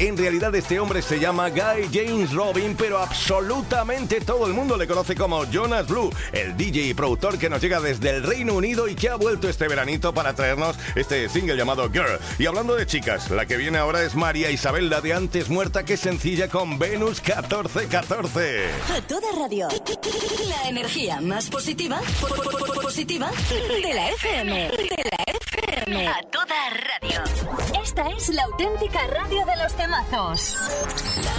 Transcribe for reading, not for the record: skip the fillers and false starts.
En realidad este hombre se llama Guy James Robin, pero absolutamente todo el mundo le conoce como Jonas Blue, el DJ y productor que nos llega desde el Reino Unido y que ha vuelto este veranito para traernos este single llamado Girl. Y hablando de chicas, la que viene ahora es María Isabel, la de antes muerta, que sencilla con Venus 1414. A toda radio. La energía más positiva de la FM. De la FM. A toda radio. Esta es la auténtica radio de los temazos.